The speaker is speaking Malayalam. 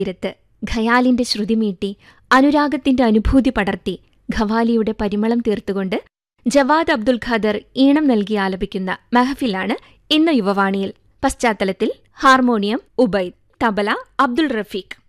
തീരത്ത് ഖയാലിന്റെ ശ്രുതിമീട്ടി അനുരാഗത്തിന്റെ അനുഭൂതി പടർത്തി ഖവാലിയുടെ പരിമളം തീർത്തുകൊണ്ട് ജവാദ് അബ്ദുൽ ഖാദർ ഈണം നൽകി ആലപിക്കുന്ന മെഹഫിലാണ് ഇന്ന് യുവവാണിയിൽ. പശ്ചാത്തലത്തിൽ ഹാർമോണിയം ഉബൈദ്, തബല അബ്ദുൾ റഫീഖ്.